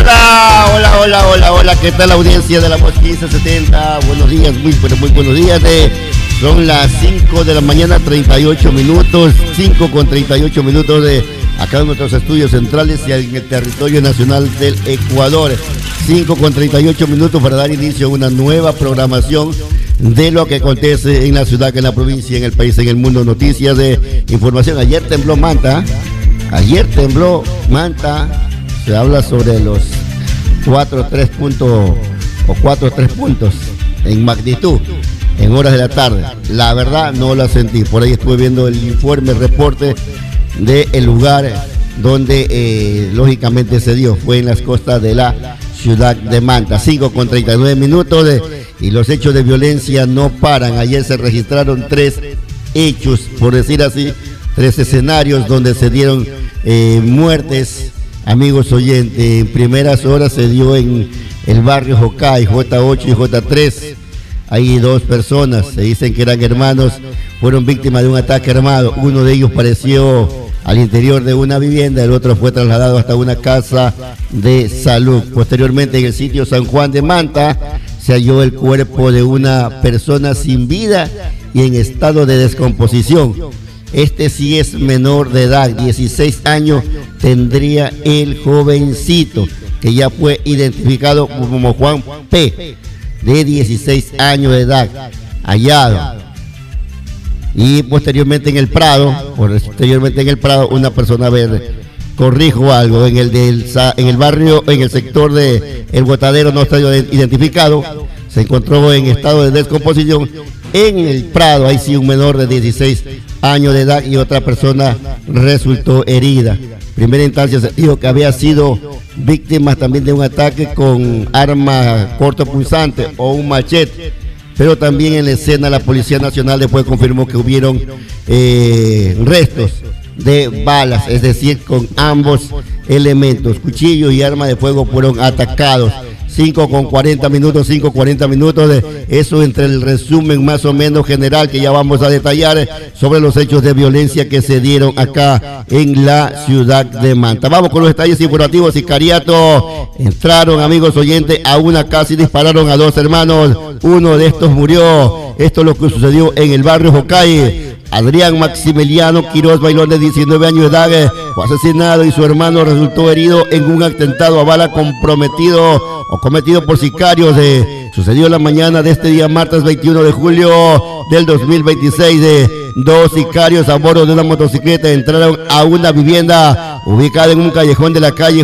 Hola, ¿qué tal la audiencia de la Voz 1570? Buenos días, muy buenos días. Son las 5 de la mañana, 38 minutos, 5 con 38 minutos de acá en nuestros estudios centrales y en el territorio nacional del Ecuador. 5 con 38 minutos para dar inicio a una nueva programación de lo que acontece en la ciudad, en la provincia, en el país, en el mundo. Noticias de información. Ayer tembló Manta. Se habla sobre los 4.3 puntos en magnitud en horas de la tarde. La verdad no la sentí. Por ahí estuve viendo el informe, el reporte del lugar donde lógicamente se dio. Fue en las costas de la ciudad de Manta. 5 con 39 minutos y los hechos de violencia no paran. Ayer se registraron 3 hechos, por decir así, 3 escenarios donde se dieron muertes. Amigos oyentes, en primeras horas se dio en el barrio Jocay, J8 y J3. Hay 2 personas, se dicen que eran hermanos, fueron víctimas de un ataque armado. Uno de ellos pereció al interior de una vivienda, el otro fue trasladado hasta una casa de salud. Posteriormente, en el sitio San Juan de Manta, se halló el cuerpo de una persona sin vida y en estado de descomposición. Este sí es menor de edad, 16 años tendría el jovencito, que ya fue identificado como Juan P., de 16 años de edad, hallado. Y posteriormente en el Prado, una persona verde. Corrijo algo, en el barrio, en el sector de El Botadero no está identificado, se encontró en estado de descomposición. En el Prado, ahí sí un menor de 16 años de edad y otra persona resultó herida. Primera instancia se dijo que había sido víctima también de un ataque con arma cortopunzante o un machete, pero también en la escena la Policía Nacional después confirmó que hubieron restos de balas, es decir, con ambos elementos, cuchillos y armas de fuego fueron atacados. 5 con 40 minutos de eso entre el resumen más o menos general que ya vamos a detallar sobre los hechos de violencia que se dieron acá en la ciudad de Manta. Vamos con los detalles informativos. Sicariato entraron, amigos oyentes, a una casa y dispararon a 2 hermanos. Uno de estos murió. Esto es lo que sucedió en el barrio Jocay. Adrián Maximiliano Quiroz Bailón, de 19 años de edad, fue asesinado y su hermano resultó herido en un atentado a bala cometido por sicarios. Sucedió la mañana de este día, martes 21 de julio del 2026. 2 sicarios a bordo de una motocicleta entraron a una vivienda ubicada en un callejón de la calle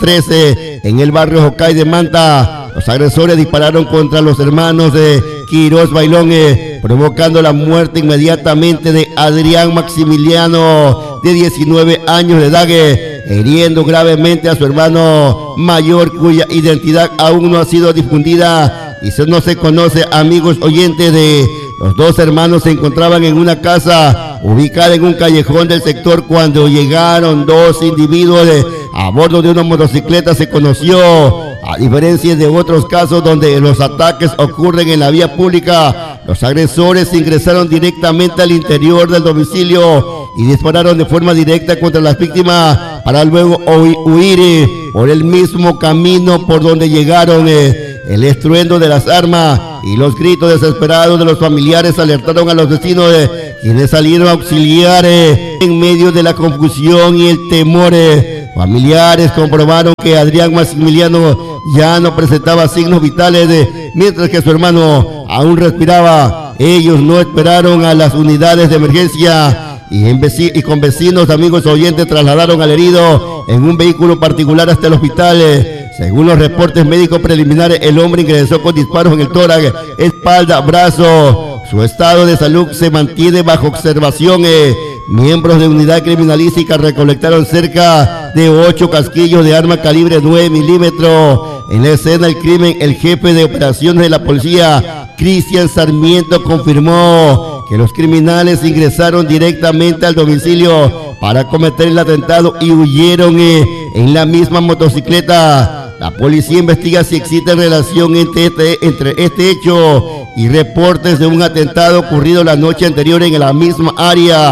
J13 en el barrio Jocay de Manta. Los agresores dispararon contra los hermanos de Quiroz Bailón, provocando la muerte inmediatamente de Adrián Maximiliano, de 19 años de edad, hiriendo gravemente a su hermano mayor, cuya identidad aún no ha sido difundida y no se conoce. Amigos oyentes, de los 2 hermanos se encontraban en una casa ubicada en un callejón del sector cuando llegaron 2 individuos a bordo de una motocicleta. Se conoció, a diferencia de otros casos donde los ataques ocurren en la vía pública, los agresores ingresaron directamente al interior del domicilio y dispararon de forma directa contra las víctimas para luego huir por el mismo camino por donde llegaron. El estruendo de las armas y los gritos desesperados de los familiares alertaron a los vecinos, quienes salieron a auxiliar en medio de la confusión y el temor. Familiares comprobaron que Adrián Maximiliano ya no presentaba signos vitales, mientras que su hermano aún respiraba. Ellos no esperaron a las unidades de emergencia y con vecinos, amigos oyentes, trasladaron al herido en un vehículo particular hasta el hospital. Según los reportes médicos preliminares, el hombre ingresó con disparos en el tórax, espalda, brazo. Su estado de salud se mantiene bajo observación. Miembros de unidad criminalística recolectaron cerca de 8 casquillos de arma calibre 9 milímetros. En la escena del crimen, el jefe de operaciones de la policía, Cristian Sarmiento, confirmó que los criminales ingresaron directamente al domicilio para cometer el atentado y huyeron en la misma motocicleta. La policía investiga si existe relación entre este hecho y reportes de un atentado ocurrido la noche anterior en la misma área.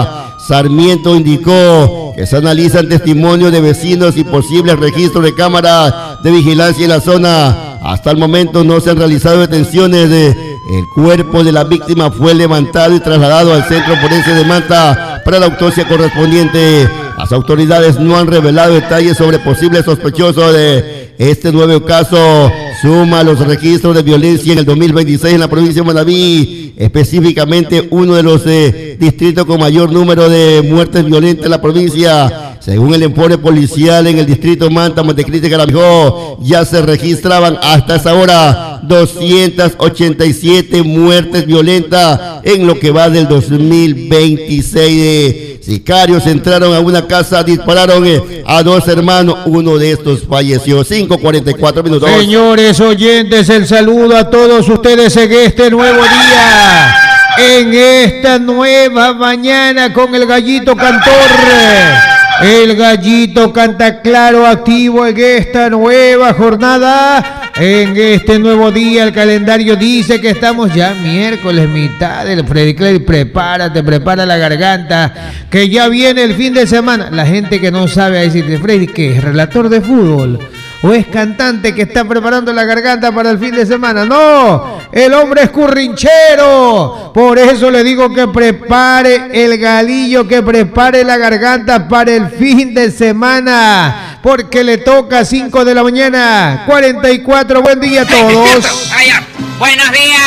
Sarmiento indicó que se analizan testimonios de vecinos y posibles registros de cámaras de vigilancia en la zona. Hasta el momento no se han realizado detenciones. El cuerpo de la víctima fue levantado y trasladado al Centro Forense de Manta para la autopsia correspondiente. Las autoridades no han revelado detalles sobre posibles sospechosos de este nuevo caso. Suma los registros de violencia en el 2026 en la provincia de Manabí, específicamente uno de los distritos con mayor número de muertes violentas en la provincia. Según el informe policial, en el distrito Manta, Montecristi y Garabajó, ya se registraban hasta esa hora 287 muertes violentas en lo que va del 2026. Sicarios entraron a una casa, dispararon a dos hermanos, uno de estos falleció. 5:44 minutos. Señores oyentes, el saludo a todos ustedes en este nuevo día, en esta nueva mañana con el Gallito Cantor. El Gallito canta claro, activo en esta nueva jornada, en este nuevo día. El calendario dice que estamos ya miércoles, mitad del Freddy Clay. Prepárate, prepara la garganta, que ya viene el fin de semana. La gente que no sabe a decirte, Freddy, ¿qué es? ¿Relator de fútbol? ¿O es cantante que está preparando la garganta para el fin de semana? No, el hombre es currinchero. Por eso le digo que prepare el galillo, que prepare la garganta para el fin de semana, porque le toca 5 de la mañana, 44. Buen día a todos. Buenos días,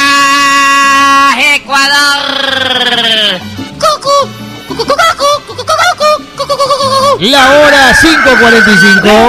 Ecuador. La hora 5:45.